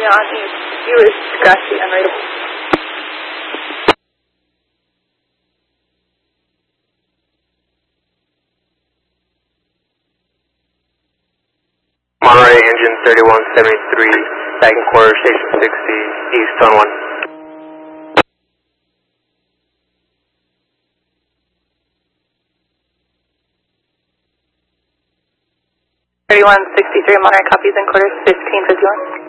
on you is scratchy, unreadable. Monterey engine 3173, second quarter, station 60, east on 1. 3163 Monterey copies in quarters 1551.